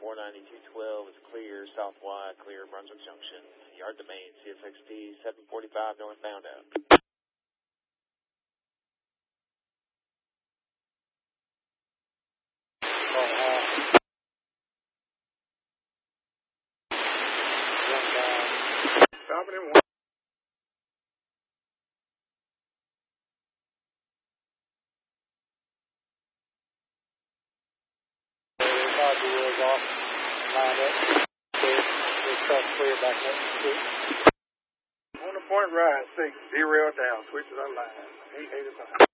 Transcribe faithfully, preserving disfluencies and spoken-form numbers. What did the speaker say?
four ninety-two twelve is clear, south wide, clear, Brunswick Junction. Yard to main, C S X T seven forty-five northbound out. Stopping in one. Five wheels off, lined up. Clear. This truck's clear back up the street. On the point right, six, zero down, switches on line. eight eighty-five.